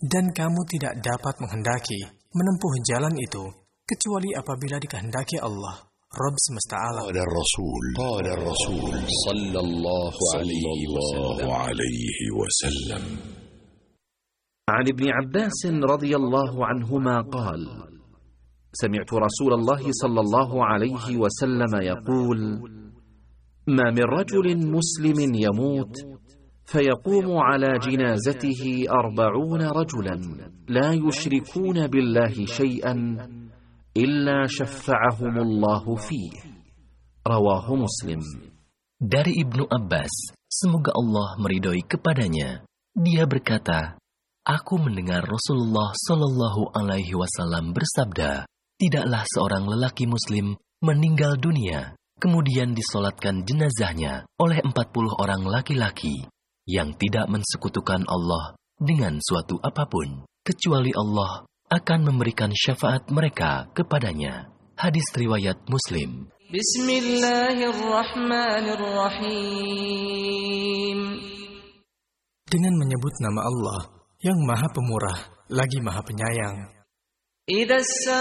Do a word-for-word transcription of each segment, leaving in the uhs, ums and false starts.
Dan kamu tidak dapat menghendaki menempuh jalan itu kecuali apabila dikehendaki Allah, Rabb semesta alam. Qala Rasul, qala Rasul sallallahu alaihi wasallam. عن ابن عباس رضي الله عنهما قال: سمعت رسول الله صلى الله عليه وسلم يقول: ما من رجل مسلم يموت فيقوم على جنازته أربعون رجلا لا يشركون بالله شيئا إلا شفعهم الله فيه. رواه مسلم. Dari Ibnu Abbas, semoga Allah meridhoi kepadanya, dia berkata, aku mendengar Rasulullah Shallallahu Alaihi Wasallam bersabda, tidaklah seorang lelaki Muslim meninggal dunia, kemudian disolatkan jenazahnya oleh empat puluh orang laki-laki yang tidak mensekutukan Allah dengan suatu apapun, kecuali Allah akan memberikan syafaat mereka kepadanya. Hadis riwayat Muslim. Bismillahirrahmanirrahim. Dengan menyebut nama Allah yang Maha Pemurah lagi Maha Penyayang. إذا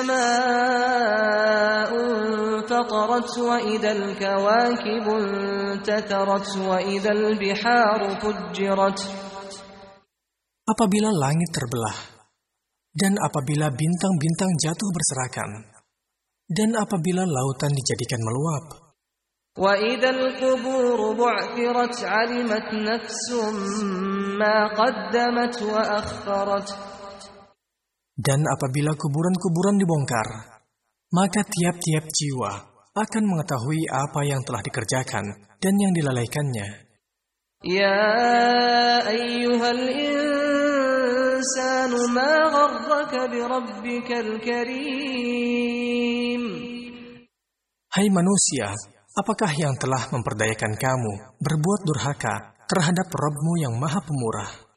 السماء انفطرت وإذا الكواكب انتثرت وإذا البحار فجرت. Apabila langit terbelah, dan apabila bintang-bintang jatuh berserakan, dan apabila lautan dijadikan meluap. وإذا القبور بعثرت علمت نفس ما قدمت وأخرت. Dan apabila kuburan-kuburan dibongkar, maka tiap-tiap jiwa akan mengetahui apa yang telah dikerjakan dan yang dilalaikannya. Ya ayyuhal insanu ma gharraka birabbikal karim. Hai manusia, apakah yang telah memperdayakan kamu berbuat durhaka terhadap Rabb-Mu yang Maha Pemurah?